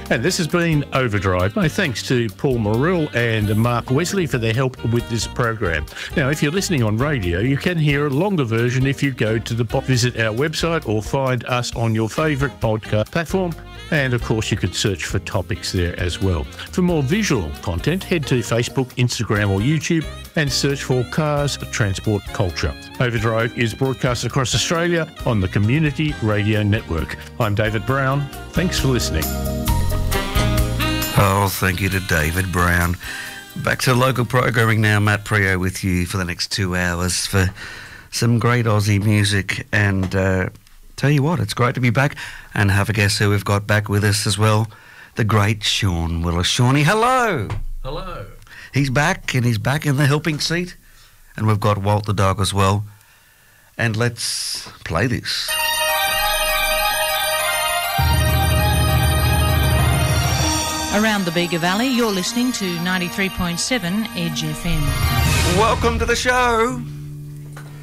And this has been Overdrive. My thanks to Paul Morrill and Mark Wesley for their help with this program. Now, if you're listening on radio, you can hear a longer version if you go to visit our website or find us on your favourite podcast platform. And of course, you could search for topics there as well. For more visual content, head to Facebook, Instagram or YouTube and search for Cars Transport Culture. Overdrive is broadcast across Australia on the Community Radio Network. I'm David Brown. Thanks for listening. Oh, thank you to David Brown. Back to local programming now. Matt Prio with you for the next 2 hours for some great Aussie music. And tell you what, it's great to be back and have a guess who we've got back with us as well. The great Sean Willis. Shawnee, hello. Hello. He's back, and he's back in the helping seat. And we've got Walt the dog as well. And let's play this. Around the Bega Valley, you're listening to 93.7 Edge FM. Welcome to the show.